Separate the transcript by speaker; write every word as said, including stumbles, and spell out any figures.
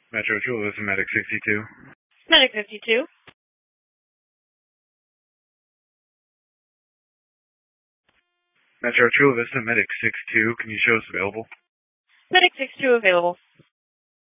Speaker 1: Metro Chula Vista Medic sixty-two.
Speaker 2: Medic fifty-two.
Speaker 1: Metro Chula Vista Medic six two. Can you show us available?
Speaker 2: Medic six two available.